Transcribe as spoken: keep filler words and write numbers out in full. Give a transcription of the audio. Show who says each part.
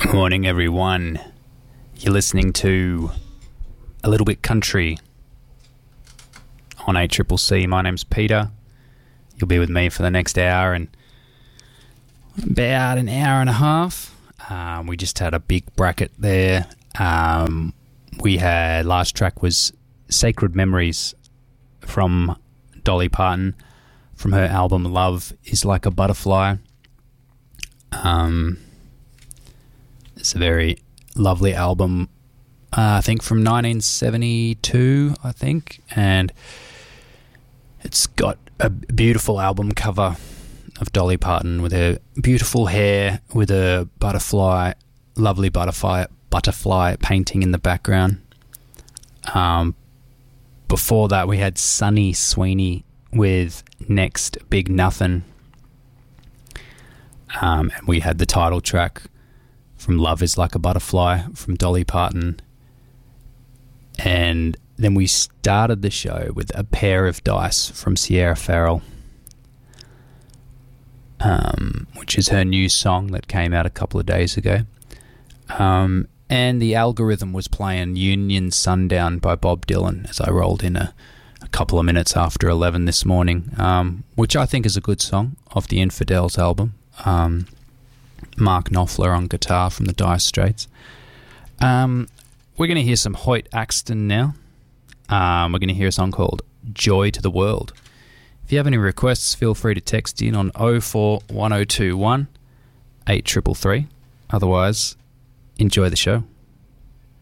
Speaker 1: Morning, everyone. You're listening to A Little Bit Country on A C C C. My name's Peter. You'll be with me for the next hour and about an hour and a half. Um, we just had a big bracket there. Um, we had, last track was Sacred Memories from Dolly Parton from her album Love Is Like a Butterfly. Um... It's a very lovely album, uh, I think from nineteen seventy-two, I think, and it's got a beautiful album cover of Dolly Parton with her beautiful hair, with a butterfly, lovely butterfly, butterfly painting in the background. Um, before that, we had Sunny Sweeney with Next Big Nothing, um, and we had the title track from Love Is Like a Butterfly from Dolly Parton. And then we started the show with A Pair of Dice from Sierra Farrell, um, which is her new song that came out a couple of days ago. Um, and the algorithm was playing Union Sundown by Bob Dylan as I rolled in a, a couple of minutes after eleven this morning, um, which I think is a good song off the Infidels album. Um, Mark Knopfler on guitar from the Dire Straits. Um, we're going to hear some Hoyt Axton now. Um, we're going to hear a song called Joy to the World. If you have any requests, feel free to text in on oh four one oh two one eight three three three. Otherwise, enjoy the show.